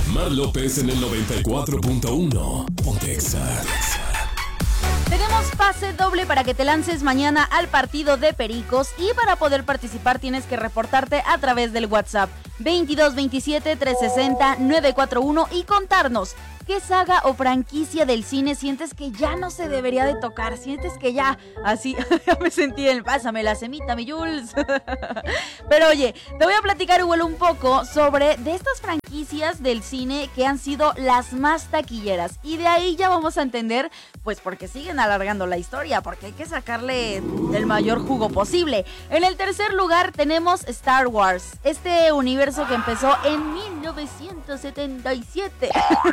Mar López en el 94.1. Ponte Exa. Tenemos pase doble para que te lances mañana al partido de Pericos y para poder participar tienes que reportarte a través del WhatsApp 2227-360-941 y contarnos qué saga o franquicia del cine sientes que ya no se debería de tocar, sientes que ya, así, ya me sentí en pásame la semita, mi Jules. Pero oye, te voy a platicar igual un poco sobre de estas franquicias del cine que han sido las más taquilleras y de ahí ya vamos a entender pues porque siguen alargando la historia, porque hay que sacarle el mayor jugo posible. En el tercer lugar tenemos Star Wars, este universo que empezó en 1977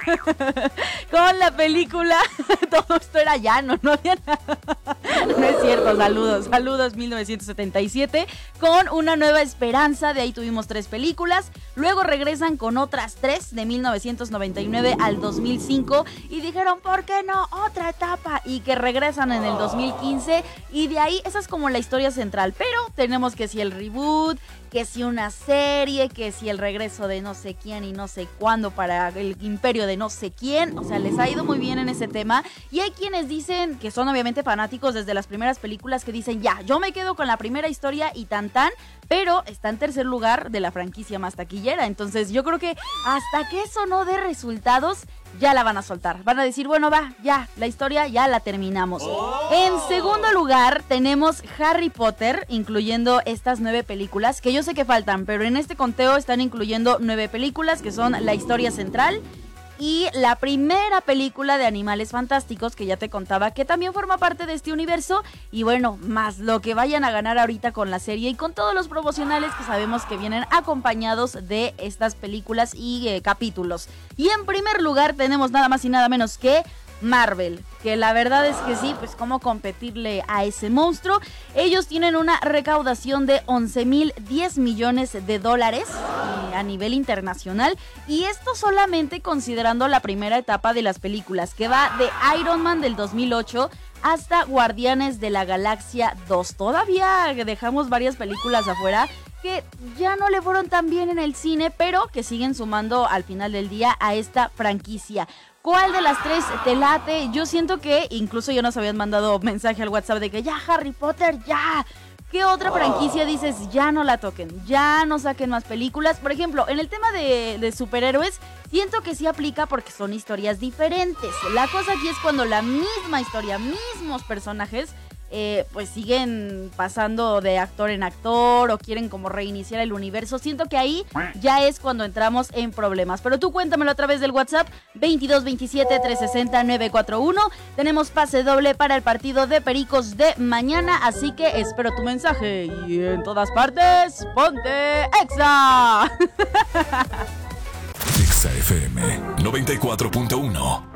con la película, todo esto era llano, no había nada. No es cierto, saludos 1977, con Una Nueva Esperanza, de ahí tuvimos 3 películas, luego regresan con otras 3 de 1999 al 2005 y dijeron, ¿por qué no? Otra etapa, y que regresan en el 2015 y de ahí esa es como la historia central, pero tenemos que si el reboot, que si una serie, que si el regreso de no sé quién y no sé cuándo para el imperio de no sé quién, o sea, les ha ido muy bien en ese tema y hay quienes dicen que son obviamente fanáticos desde las primeras películas que dicen ya, yo me quedo con la primera historia y tan, pero está en tercer lugar de la franquicia más taquillera, entonces yo creo que hasta que eso no dé resultados, ya la van a soltar, van a decir, bueno va, ya, la historia ya la terminamos. En segundo lugar tenemos Harry Potter, incluyendo estas 9 películas, que yo sé que faltan, pero en este conteo están incluyendo 9 películas que son la historia central y la primera película de Animales Fantásticos, que ya te contaba que también forma parte de este universo, y bueno, más lo que vayan a ganar ahorita con la serie y con todos los promocionales que sabemos que vienen acompañados de estas películas y capítulos. Y en primer lugar tenemos nada más y nada menos que Marvel, que la verdad es que sí, pues cómo competirle a ese monstruo. Ellos tienen una recaudación de 11,010 millones de dólares a nivel internacional, y esto solamente considerando la primera etapa de las películas, que va de Iron Man del 2008 hasta Guardianes de la Galaxia 2. Todavía dejamos varias películas afuera que ya no le fueron tan bien en el cine, pero que siguen sumando al final del día a esta franquicia. ¿Cuál de las 3 te late? Yo siento que incluso ya nos habían mandado mensaje al WhatsApp de que ya Harry Potter, ya. ¿Qué otra franquicia dices ya no la toquen? Ya no saquen más películas. Por ejemplo, en el tema de superhéroes, siento que sí aplica porque son historias diferentes. La cosa aquí es cuando la misma historia, mismos personajes, pues siguen pasando de actor en actor o quieren como reiniciar el universo. Siento que ahí ya es cuando entramos en problemas. Pero tú cuéntamelo a través del WhatsApp 2227-360-941. Tenemos pase doble para el partido de Pericos de mañana, así que espero tu mensaje. Y en todas partes, ponte Exa. Exa FM 94.1.